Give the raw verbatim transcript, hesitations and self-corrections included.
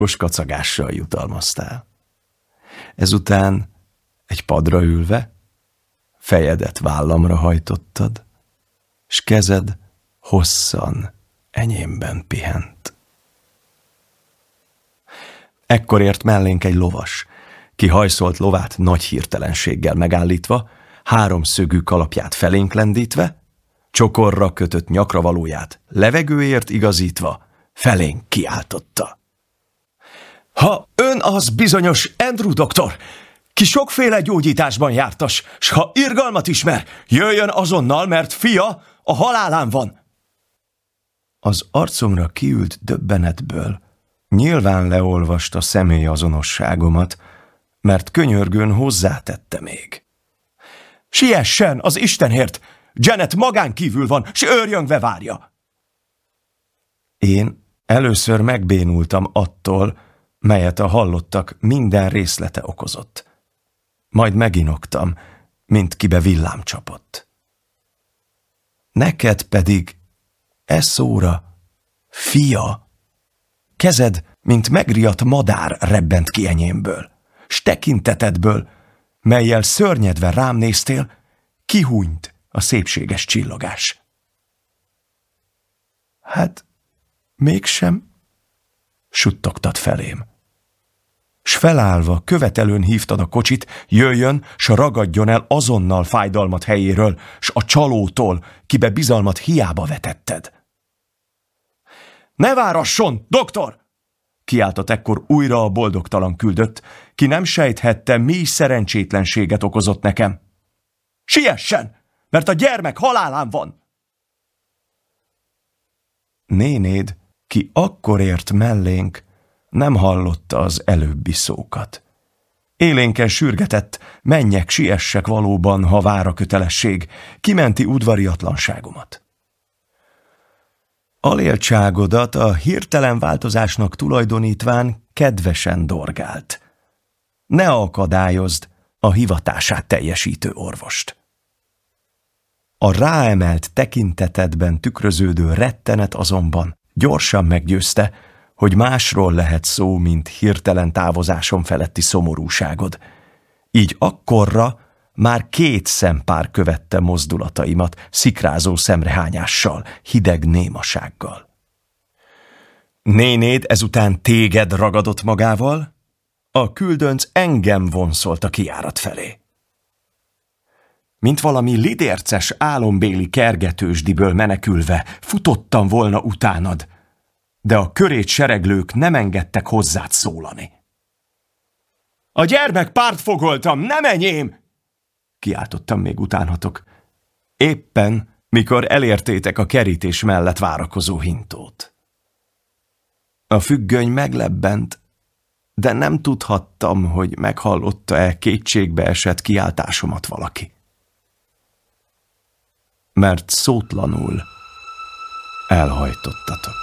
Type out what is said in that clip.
Most kacagással jutalmaztál. Ezután egy padra ülve, fejedet vállamra hajtottad, s kezed hosszan enyémben pihent. Ekkor ért mellénk egy lovas, ki hajszolt lovát nagy hirtelenséggel megállítva, háromszögű kalapját felénk lendítve, csokorra kötött nyakravalóját levegőért igazítva, felénk kiáltotta. Ha ön az bizonyos Andrew doktor, ki sokféle gyógyításban jártas, s ha irgalmat ismer, jöjjön azonnal, mert fia a halálán van. Az arcomra kiült döbbenetből nyilván leolvasta személyazonosságomat, mert könyörgőn hozzátette még. Siessen az Istenért! Janet magán kívül van, s őrjöngve várja! Én először megbénultam attól, melyet a hallottak minden részlete okozott. Majd meginoktam, mint kibe villám csapott. Neked pedig e szóra, fia, kezed, mint megriadt madár rebbent ki enyémből, s tekintetedből, mellyel szörnyedve rám néztél, kihúnyt a szépséges csillogás. Hát, mégsem, suttogtad felém. S felállva követelőn hívtad a kocsit, jöjjön, s ragadjon el azonnal fájdalmat helyéről, s a csalótól, kibe bizalmat hiába vetetted. Ne várasson, doktor! Kiáltott ekkor újra a boldogtalan küldött, ki nem sejthette, mi szerencsétlenséget okozott nekem. Siessen, mert a gyermek halálán van! Nénéd, ki akkor ért mellénk, nem hallotta az előbbi szókat. Élénken sürgetett, menjek, siessek valóban, ha vár a kötelesség, kimenti udvariatlanságomat. Aléltságodat a hirtelen változásnak tulajdonítván kedvesen dorgált. Ne akadályozd a hivatását teljesítő orvost. A ráemelt tekintetedben tükröződő rettenet azonban gyorsan meggyőzte, hogy másról lehet szó, mint hirtelen távozásom feletti szomorúságod. Így akkorra már két szempár követte mozdulataimat szikrázó szemrehányással, hideg némasággal. Nénéd ezután téged ragadott magával, a küldönc engem vonszolt a kijárat felé. Mint valami lidérces álombéli kergetősdiből menekülve futottam volna utánad, de a körét sereglők nem engedtek hozzád szólani. A gyermek pártfogoltam, nem enyém! Kiáltottam még utánhatok. Éppen, mikor elértétek a kerítés mellett várakozó hintót. A függöny meglebbent, de nem tudhattam, hogy meghallotta-e kétségbe esett kiáltásomat valaki. Mert szótlanul elhajtottatok.